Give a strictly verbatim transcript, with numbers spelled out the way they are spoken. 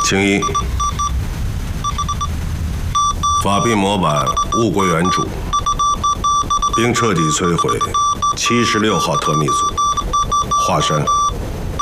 请一，法币模板物归原主，并彻底摧毁七十六号特密组。华山。